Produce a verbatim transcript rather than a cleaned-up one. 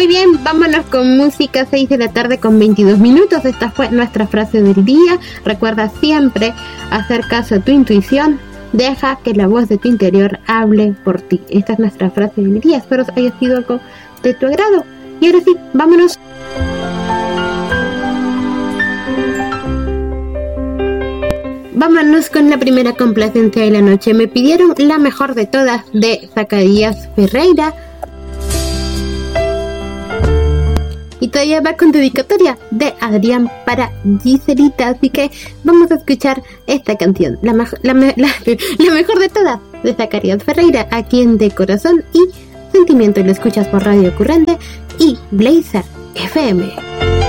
Muy bien, vámonos con música. Seis de la tarde con veintidós minutos. Esta fue nuestra frase del día. Recuerda siempre hacer caso a tu intuición. Deja que la voz de tu interior hable por ti. Esta es nuestra frase del día. Espero haya sido algo de tu agrado. Y ahora sí, vámonos. Vámonos con la primera complacencia de la noche. Me pidieron La Mejor de Todas de Zacarías Ferreira. Y todavía va con dedicatoria de Adrián para Giselita. Así que vamos a escuchar esta canción, la, mejo- la, me- la, la mejor de todas, de Zacarías Ferreira, aquí en De Corazón y Sentimiento. Y lo escuchas por Radio Ocurrente y Blazer F M.